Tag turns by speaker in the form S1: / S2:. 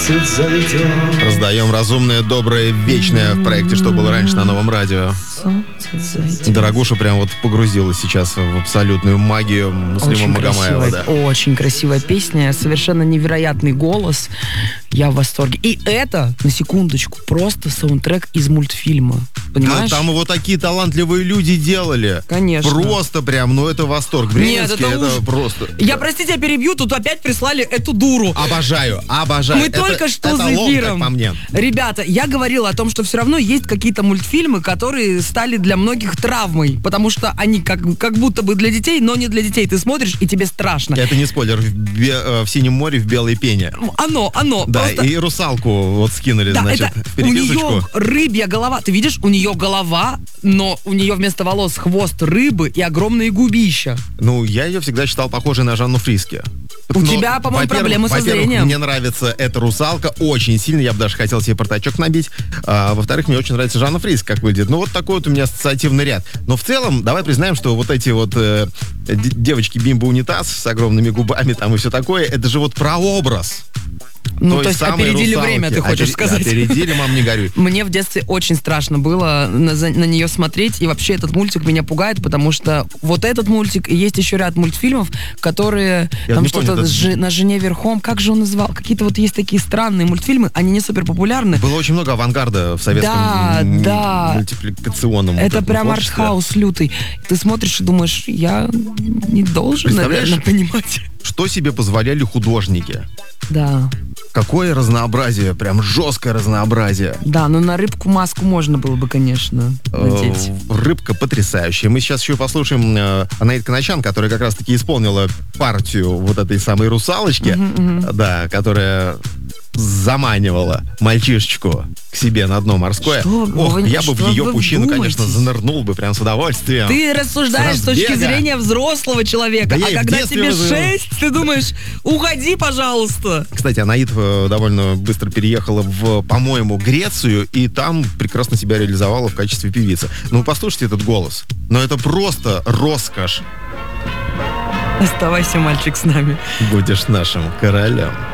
S1: Раздаем разумное, доброе, вечное в проекте «Что было раньше» на Новом радио. Дорогуша прям вот погрузилась сейчас в абсолютную магию Муслима Магомаева. Да.
S2: Очень красивая песня, совершенно невероятный голос. Я в восторге. И это, на секундочку, просто саундтрек из мультфильма. Понимаешь?
S1: Да, там его такие талантливые люди делали.
S2: Конечно.
S1: Просто прям, ну это восторг. Бременский,
S2: Нет,
S1: это просто...
S2: Я, простите, я перебью, тут опять прислали эту дуру.
S1: Обожаю.
S2: Мы только что за эфиром.
S1: Как по мне.
S2: Ребята, я говорила о том, что все равно есть какие-то мультфильмы, которые стали для многих травмой, потому что они как будто бы для детей, но не для детей. Ты смотришь, и тебе страшно.
S1: Это не спойлер. В «Синем море» в белой пене.
S2: Оно.
S1: Да,
S2: просто...
S1: и русалку вот скинули,
S2: да,
S1: значит,
S2: это
S1: в переписочку.
S2: У нее рыбья голова. Ты видишь, у нее голова, но у нее вместо волос хвост рыбы и огромные губища.
S1: Ну, я ее всегда считал похожей на Жанну Фриске.
S2: У тебя, по-моему, проблемы со зрением.
S1: Мне нравится эта русалка очень сильно. Я бы даже хотел себе портачок набить. Во-вторых, мне очень нравится Жанна Фриск, как выглядит. Ну, вот такой вот у меня ассоциативный ряд. Но в целом, давай признаем, что вот эти вот девочки бимба-унитаз с огромными губами там и все такое, это же вот прообраз.
S2: Ну, то есть опередили
S1: русалки.
S2: время, ты хочешь сказать.
S1: Опередили, мам, не горюй.
S2: Мне в детстве очень страшно было на нее смотреть, и вообще этот мультик меня пугает, потому что вот этот мультик, и есть еще ряд мультфильмов, которые там что-то на жене верхом, как же он называл? Какие-то вот есть такие странные мультфильмы, они не супер популярны.
S1: Было очень много авангарда в советском мультипликационном.
S2: Это прям артхаус лютый. Ты смотришь и думаешь, я не должен, наверное, понимать.
S1: Что себе позволяли художники?
S2: Да.
S1: Какое разнообразие, прям жесткое разнообразие.
S2: Да, но на рыбку маску можно было бы, конечно, надеть.
S1: Рыбка потрясающая. Мы сейчас еще послушаем Анаит Каначан, которая как раз-таки исполнила партию вот этой самой русалочки, да, которая заманивала мальчишечку к себе на дно морское. Я бы в ее пучину, конечно, занырнул бы прям с удовольствием.
S2: Ты рассуждаешь с точки зрения взрослого человека, а когда тебе 6, ты думаешь, уходи, пожалуйста.
S1: Кстати, Анаит довольно быстро переехала в, по-моему, Грецию, и там прекрасно себя реализовала в качестве певицы. Ну, послушайте этот голос. Но это просто роскошь.
S2: Оставайся, мальчик, с нами.
S1: Будешь нашим королем.